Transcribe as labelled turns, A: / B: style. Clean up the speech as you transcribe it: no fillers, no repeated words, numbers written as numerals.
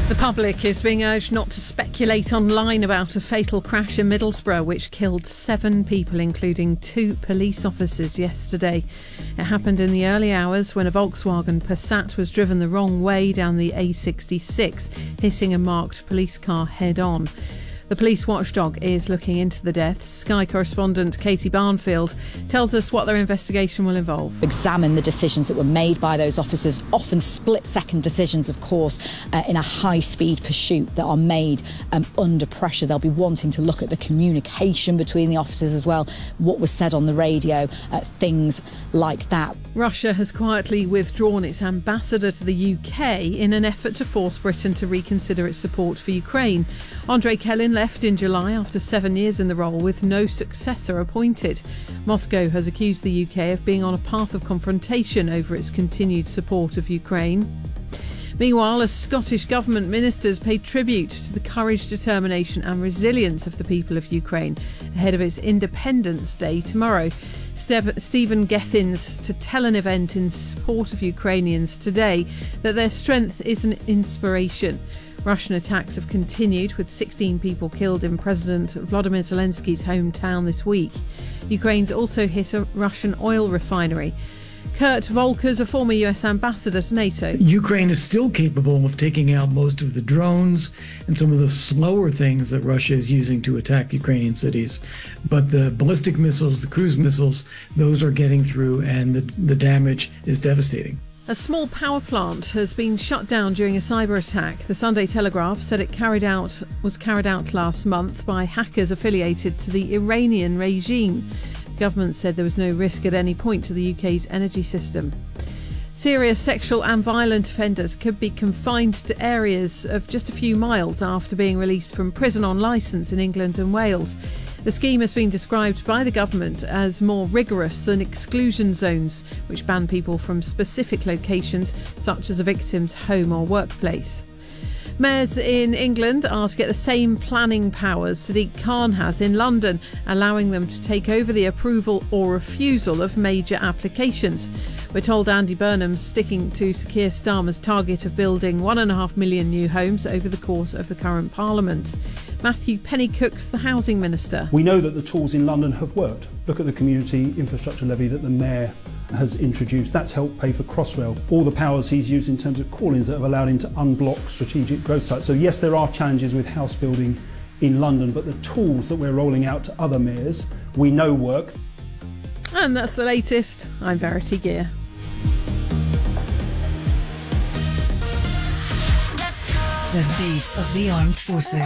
A: The public is being urged not to speculate online about a fatal crash in Middlesbrough which killed 7 people, including 2 police officers yesterday. It happened in the early hours when a Volkswagen Passat was driven the wrong way down the A66, hitting a marked police car head-on. The police watchdog is looking into the deaths. Sky correspondent Katie Barnfield tells us what their investigation will involve.
B: Examine the decisions that were made by those officers, often split-second decisions, of course, in a high-speed pursuit that are made under pressure. They'll be wanting to look at the communication between the officers as well, what was said on the radio, things like that.
A: Russia has quietly withdrawn its ambassador to the UK in an effort to force Britain to reconsider its support for Ukraine. Andrei Kelin left in July after 7 years in the role with no successor appointed. Moscow has accused the UK of being on a path of confrontation over its continued support of Ukraine. Meanwhile, as Scottish Government ministers paid tribute to the courage, determination and resilience of the people of Ukraine ahead of its Independence Day tomorrow. Stephen Gethin's to tell an event in support of Ukrainians today that their strength is an inspiration. Russian attacks have continued, with 16 people killed in President Volodymyr Zelensky's hometown this week. Ukraine's also hit a Russian oil refinery. Kurt Volkers, a former US ambassador to NATO.
C: Ukraine is still capable of taking out most of the drones and some of the slower things that Russia is using to attack Ukrainian cities. But the ballistic missiles, the cruise missiles, those are getting through, and the damage is devastating.
A: A small power plant has been shut down during a cyber attack. The Sunday Telegraph said it was carried out last month by hackers affiliated to the Iranian regime. The government said there was no risk at any point to the UK's energy system. Serious sexual and violent offenders could be confined to areas of just a few miles after being released from prison on licence in England and Wales. The scheme has been described by the government as more rigorous than exclusion zones, which ban people from specific locations such as a victim's home or workplace. Mayors in England are to get the same planning powers Sadiq Khan has in London, allowing them to take over the approval or refusal of major applications. We're told Andy Burnham's sticking to Sir Keir Starmer's target of building 1.5 million new homes over the course of the current Parliament. Matthew Pennycook's the Housing Minister.
D: We know that the tools in London have worked. Look at the community infrastructure levy that the Mayor has introduced. That's helped pay for Crossrail. All the powers he's used in terms of call-ins that have allowed him to unblock strategic growth sites. So yes, there are challenges with house building in London, but the tools that we're rolling out to other mayors, we know work.
A: And that's the latest. I'm Verity Gear.
E: The base of the armed forces.